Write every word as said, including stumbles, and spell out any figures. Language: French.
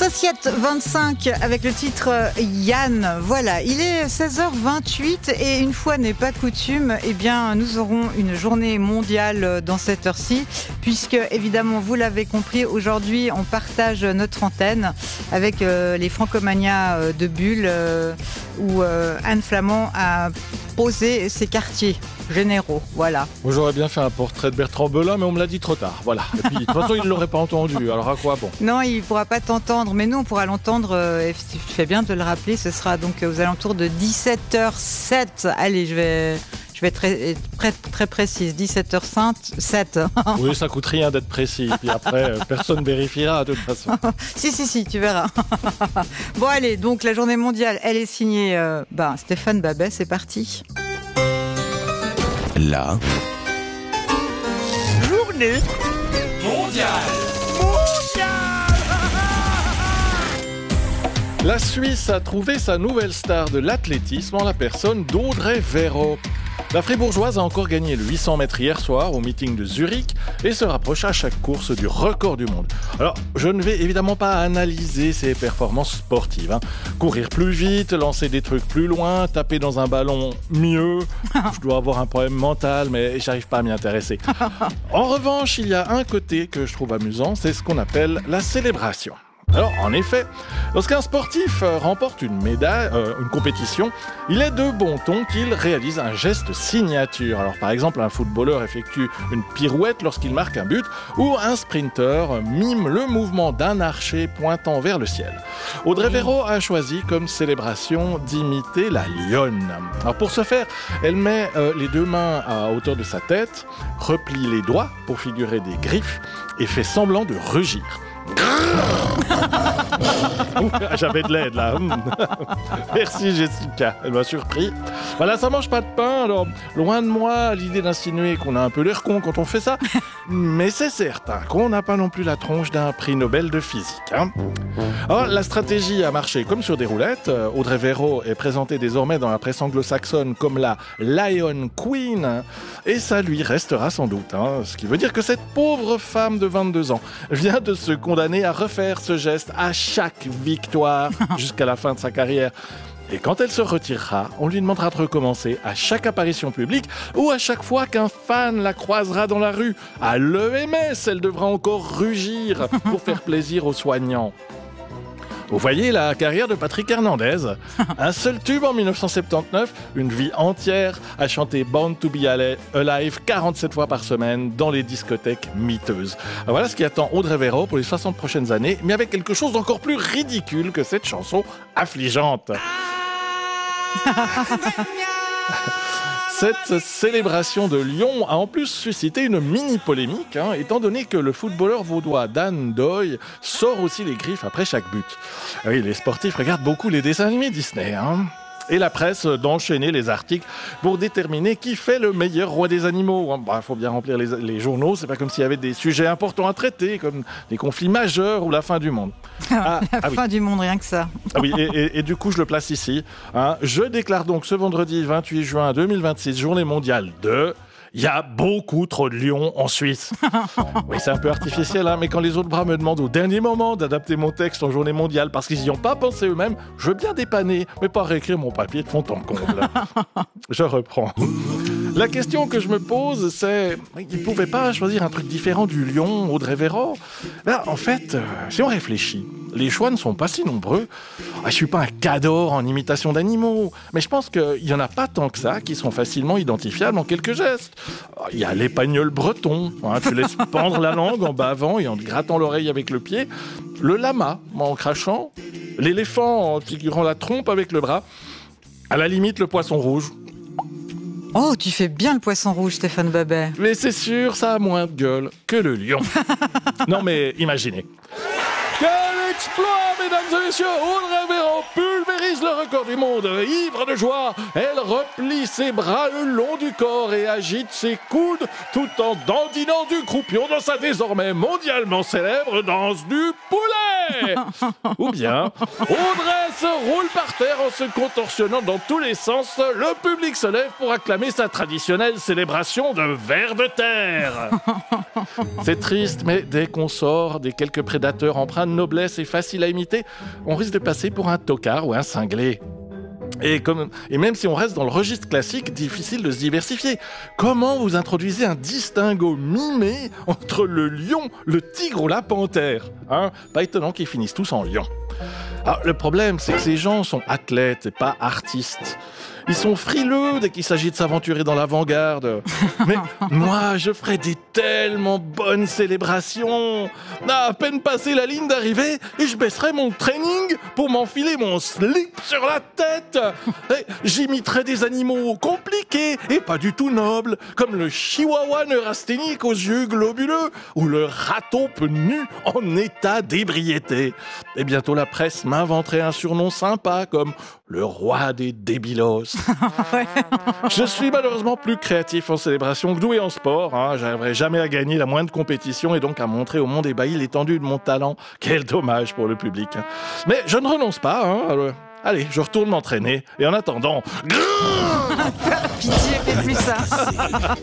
Societte vingt-cinq avec le titre Yann. Voilà, il est seize heures vingt-huit et une fois n'est pas coutume, eh bien, nous aurons une journée mondiale dans cette heure-ci, puisque évidemment, vous l'avez compris, aujourd'hui, on partage notre antenne avec euh, les Francomania de Bulle, euh, où euh, Anne Flamand a posé ses quartiers généraux. Voilà. Moi, j'aurais bien fait un portrait de Bertrand Belin, mais on me l'a dit trop tard. Voilà. Et puis, de toute façon, il ne l'aurait pas entendu. Alors à quoi bon? Non, il ne pourra pas t'entendre, mais nous, on pourra l'entendre. Euh, et tu fais bien de le rappeler. Ce sera donc aux alentours de dix-sept heures sept. Allez, je vais, je vais être très, très, très précise. dix-sept heures sept. Oui, ça coûte rien d'être précis. Puis après, personne vérifiera de toute façon. si, si, si, tu verras. Bon, allez, donc la journée mondiale, elle est signée euh, ben, Stéphane Babet. C'est parti. La journée mondiale. La Suisse a trouvé sa nouvelle star de l'athlétisme en la personne d'Audrey Véro. La Fribourgeoise a encore gagné le huit cents mètres hier soir au meeting de Zurich et se rapproche à chaque course du record du monde. Alors, je ne vais évidemment pas analyser ses performances sportives. Hein. Courir plus vite, lancer des trucs plus loin, taper dans un ballon mieux. Je dois avoir un problème mental, mais j'arrive pas à m'y intéresser. En revanche, il y a un côté que je trouve amusant, c'est ce qu'on appelle la célébration. Alors, en effet, lorsqu'un sportif remporte une médaille, euh, une compétition, il est de bon ton qu'il réalise un geste signature. Alors, par exemple, un footballeur effectue une pirouette lorsqu'il marque un but, ou un sprinter mime le mouvement d'un archer pointant vers le ciel. Audrey Véro a choisi comme célébration d'imiter la lionne. Alors, pour ce faire, elle met euh, les deux mains à hauteur de sa tête, replie les doigts pour figurer des griffes et fait semblant de rugir. J'avais de l'aide là. Merci Jessica, elle m'a surpris. Voilà, ça mange pas de pain, alors loin de moi l'idée d'insinuer qu'on a un peu l'air con quand on fait ça, mais c'est certain qu'on n'a pas non plus la tronche d'un prix Nobel de physique. Hein. Alors, la stratégie a marché comme sur des roulettes. Audrey Véro est présentée désormais dans la presse anglo-saxonne comme la Lion Queen, et ça lui restera sans doute. Hein. Ce qui veut dire que cette pauvre femme de vingt-deux ans vient de se condamner à refaire ce geste à chaque victoire jusqu'à la fin de sa carrière. Et quand elle se retirera, on lui demandera de recommencer à chaque apparition publique ou à chaque fois qu'un fan la croisera dans la rue. À l'E M S, elle devra encore rugir pour faire plaisir aux soignants. Vous voyez la carrière de Patrick Hernandez. Un seul tube en dix-neuf cent soixante-dix-neuf, une vie entière à chanter Born to be Alive quarante-sept fois par semaine dans les discothèques miteuses. Voilà ce qui attend Audrey Véro pour les soixante prochaines années, mais avec quelque chose d'encore plus ridicule que cette chanson affligeante. Cette célébration de Lyon a en plus suscité une mini-polémique, hein, étant donné que le footballeur vaudois Dan Doy sort aussi les griffes après chaque but. Oui, les sportifs regardent beaucoup les dessins animés Disney, hein. Et la presse d'enchaîner les articles pour déterminer qui fait le meilleur roi des animaux. Il bah, faut bien remplir les, les journaux, c'est pas comme s'il y avait des sujets importants à traiter, comme des conflits majeurs ou la fin du monde. Ah, la ah, fin oui. du monde, rien que ça. Ah oui, et, et, et du coup, je le place ici. Hein. Je déclare donc ce vendredi vingt-huit juin deux mille vingt-six, journée mondiale de... Il y a beaucoup trop de lions en Suisse. Oui, c'est un peu artificiel, hein, mais quand les autres bras me demandent au dernier moment d'adapter mon texte en journée mondiale parce qu'ils n'y ont pas pensé eux-mêmes, je veux bien dépanner, mais pas réécrire mon papier de fond en comble. Je reprends. La question que je me pose, c'est... Ils ne pouvaient pas choisir un truc différent du lion, Audrey Véro? Là, en fait, euh, si on réfléchit, les choix ne sont pas si nombreux. Ah, je ne suis pas un cador en imitation d'animaux, mais je pense qu'il n'y en a pas tant que ça qui sont facilement identifiables en quelques gestes. Il y a l'épagnol breton, hein, tu laisses pendre la langue en bavant et en te grattant l'oreille avec le pied. Le lama, en crachant. L'éléphant en figurant la trompe avec le bras. À la limite, le poisson rouge. Oh, tu fais bien le poisson rouge, Stéphane Babet. Mais c'est sûr, ça a moins de gueule que le lion. Non mais imaginez. Quel exploit, mesdames et messieurs! Audrey Véro pulvérise le record du monde. Ivre de joie, elle replie ses bras le long du corps et agite ses coudes tout en dandinant du croupion dans sa désormais mondialement célèbre danse du poulet. ouais. Ou bien, Audrey se roule par terre en se contorsionnant dans tous les sens. Le public se lève pour acclamer sa traditionnelle célébration de ver de terre. C'est triste, mais dès qu'on sort des quelques prédateurs empreints de noblesse et faciles à imiter, on risque de passer pour un tocard ou un cinglé. Et, comme, et même si on reste dans le registre classique, difficile de se diversifier. Comment vous introduisez un distinguo mimé entre le lion, le tigre ou la panthère, hein? Pas étonnant qu'ils finissent tous en lion. Alors, le problème, c'est que ces gens sont athlètes et pas artistes. Ils sont frileux dès qu'il s'agit de s'aventurer dans l'avant-garde. Mais moi, je ferais des tellement bonnes célébrations. À peine passé la ligne d'arrivée, et je baisserais mon training pour m'enfiler mon slip sur la tête. Et j'imiterais des animaux compliqués et pas du tout nobles, comme le chihuahua neurasthénique aux yeux globuleux ou le râteau nu en état d'ébriété. Et bientôt la presse m'inventerait un surnom sympa comme le roi des débilos. Je suis malheureusement plus créatif en célébration que doué en sport. Hein. J'arriverai jamais à gagner la moindre compétition et donc à montrer au monde ébahi l'étendue de mon talent. Quel dommage pour le public. Mais je ne renonce pas. Hein. Alors, allez, je retourne m'entraîner. Et en attendant... Pitié, fais plus ça.